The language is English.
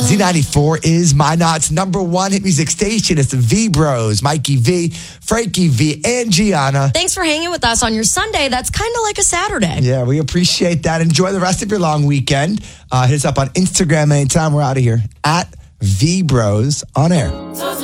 Z94 is My Knots number one hit music station. It's the V Bros, Mikey V, Frankie V, and Gianna. Thanks for hanging with us on your Sunday. That's kind of like a Saturday. Yeah, we appreciate that. Enjoy the rest of your long weekend. Hit us up on Instagram anytime. We're out of here at V Bros on air.